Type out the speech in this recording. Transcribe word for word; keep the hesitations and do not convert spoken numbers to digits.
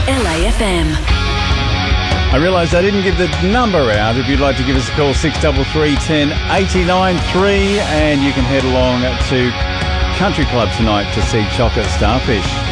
L A F M. I realised I didn't give the number out. If you'd like to give us a call, six three three, one oh, eight nine three, and you can head along to Country Club tonight to see Chocolate Starfish.